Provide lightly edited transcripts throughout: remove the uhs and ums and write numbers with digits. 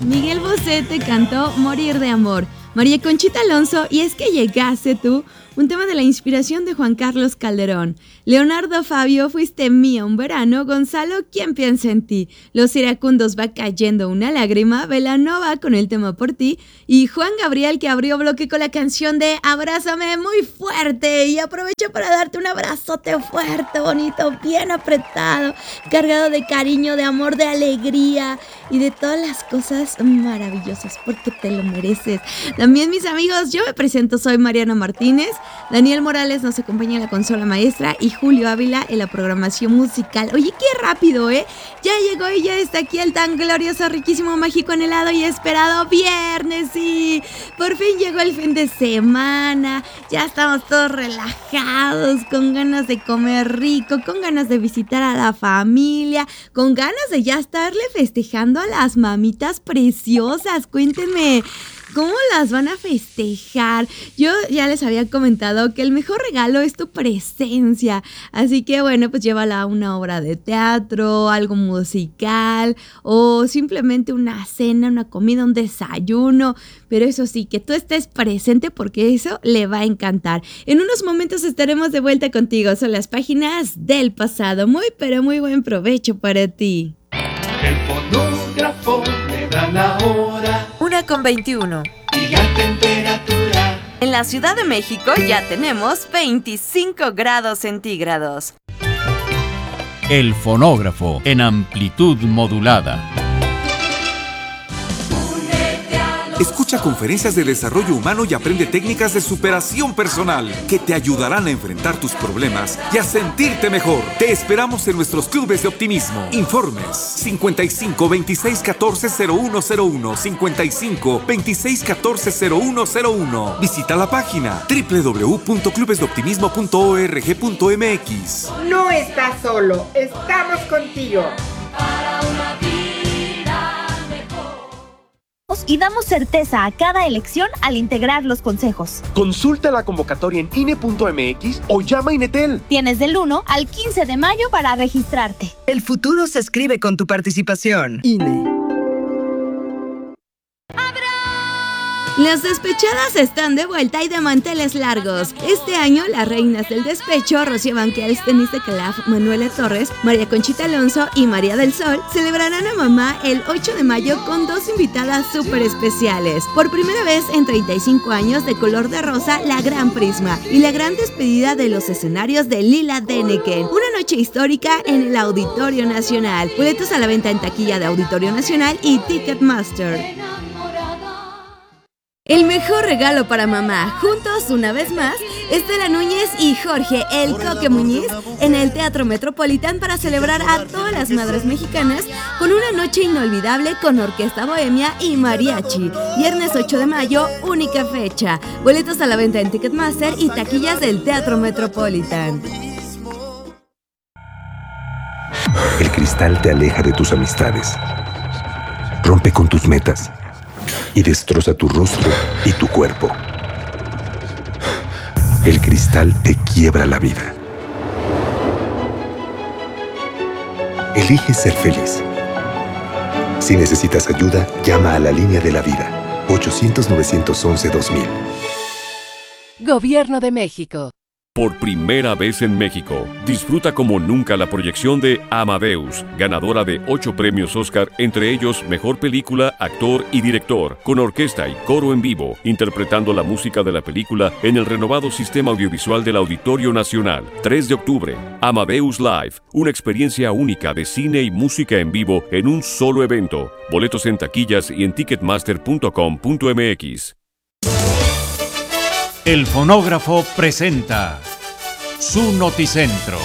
Miguel Bosé te cantó Morir de Amor. María Conchita Alonso, Y es que llegaste tú, un tema de la inspiración de Juan Carlos Calderón. Leonardo Fabio, Fuiste mía un verano. Gonzalo, ¿Quién piensa en ti? Los iracundos, Va cayendo una lágrima. Belanova con el tema Por ti. Y Juan Gabriel, que abrió bloque con la canción de Abrázame muy fuerte. Y aprovecho para darte un abrazote fuerte, bonito, bien apretado, cargado de cariño, de amor, de alegría y de todas las cosas maravillosas, porque te lo mereces. También, mis amigos, yo me presento, soy Mariana Martínez. Daniel Morales nos acompaña en la consola maestra y Julio Ávila en la programación musical. Oye, qué rápido, ¿eh? Ya llegó y ya está aquí el tan glorioso, riquísimo, mágico, anhelado y esperado viernes. Sí, por fin llegó el fin de semana. Ya estamos todos relajados, con ganas de comer rico, con ganas de visitar a la familia, con ganas de ya estarle festejando a las mamitas preciosas. Cuéntenme, ¿cómo las van a festejar? Yo ya les había comentado que el mejor regalo es tu presencia. Así que bueno, pues llévala a una obra de teatro, algo musical o simplemente una cena, una comida, un desayuno. Pero eso sí, que tú estés presente porque eso le va a encantar. En unos momentos estaremos de vuelta contigo. Son las páginas del pasado. Muy, pero muy buen provecho para ti. El fonógrafo me da la hora. 1:21. Y la temperatura. En la Ciudad de México ya tenemos 25 grados centígrados. El fonógrafo en amplitud modulada. Escucha conferencias de desarrollo humano y aprende técnicas de superación personal que te ayudarán a enfrentar tus problemas y a sentirte mejor. Te esperamos en nuestros clubes de optimismo. Informes 55 26 14 0101, 55 26 14 0101. Visita la página www.clubesdeoptimismo.org.mx. No estás solo, estamos contigo. Para una vida mejor. Y damos certeza a cada elección al integrar los consejos. Consulta la convocatoria en INE.mx o llama a Inetel. Tienes del 1 al 15 de mayo para registrarte. El futuro se escribe con tu participación. INE. Las despechadas están de vuelta y de manteles largos. Este año, las reinas del despecho, Rocío Banquels, Denise de Calaf, Manuela Torres, María Conchita Alonso y María del Sol, celebrarán a mamá el 8 de mayo con dos invitadas súper especiales. Por primera vez en 35 años, de color de rosa, la Gran Prisma y la gran despedida de los escenarios de Lila Deneken. Una noche histórica en el Auditorio Nacional. Boletos a la venta en taquilla de Auditorio Nacional y Ticketmaster. El mejor regalo para mamá, juntos una vez más, Estela Núñez y Jorge El Coque Muñiz en el Teatro Metropolitan para celebrar a todas las madres mexicanas con una noche inolvidable con orquesta bohemia y mariachi. Viernes 8 de mayo, única fecha. Boletos a la venta en Ticketmaster y taquillas del Teatro Metropolitan. El cristal te aleja de tus amistades, rompe con tus metas y destroza tu rostro y tu cuerpo. El cristal te quiebra la vida. Elige ser feliz. Si necesitas ayuda, llama a la línea de la vida. 800-911-2000. Gobierno de México. Por primera vez en México, disfruta como nunca la proyección de Amadeus, ganadora de 8 premios Oscar, entre ellos Mejor Película, Actor y Director, con orquesta y coro en vivo, interpretando la música de la película en el renovado sistema audiovisual del Auditorio Nacional. 3 de octubre, Amadeus Live, una experiencia única de cine y música en vivo en un solo evento. Boletos en taquillas y en ticketmaster.com.mx. El fonógrafo presenta su noticentro.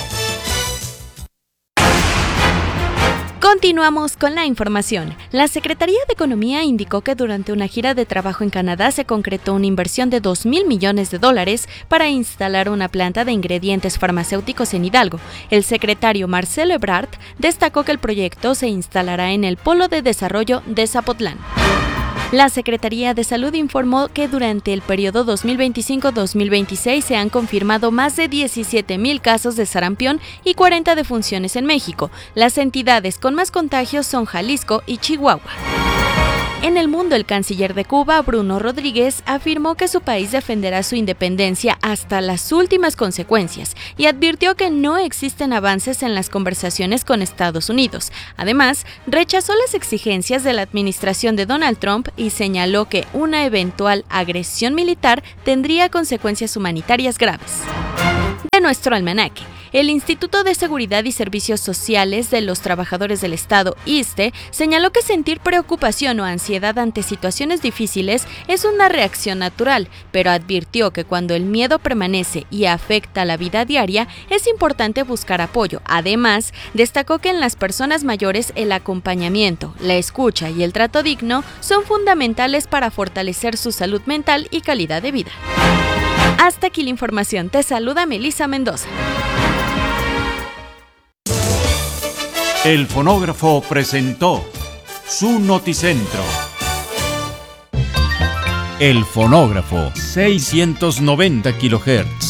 Continuamos con la información. La Secretaría de Economía indicó que durante una gira de trabajo en Canadá se concretó una inversión de $2,000 millones para instalar una planta de ingredientes farmacéuticos en Hidalgo. El secretario Marcelo Ebrard destacó que el proyecto se instalará en el Polo de Desarrollo de Zapotlán. La Secretaría de Salud informó que durante el periodo 2025-2026 se han confirmado más de 17,000 casos de sarampión y 40 defunciones en México. Las entidades con más contagios son Jalisco y Chihuahua. En el mundo, el canciller de Cuba, Bruno Rodríguez, afirmó que su país defenderá su independencia hasta las últimas consecuencias y advirtió que no existen avances en las conversaciones con Estados Unidos. Además, rechazó las exigencias de la administración de Donald Trump y señaló que una eventual agresión militar tendría consecuencias humanitarias graves. De nuestro almanaque. El Instituto de Seguridad y Servicios Sociales de los Trabajadores del Estado, ISSSTE, señaló que sentir preocupación o ansiedad ante situaciones difíciles es una reacción natural, pero advirtió que cuando el miedo permanece y afecta la vida diaria, es importante buscar apoyo. Además, destacó que en las personas mayores el acompañamiento, la escucha y el trato digno son fundamentales para fortalecer su salud mental y calidad de vida. Hasta aquí la información. Te saluda Melissa Mendoza. El fonógrafo presentó su noticentro. El fonógrafo, 690 kHz.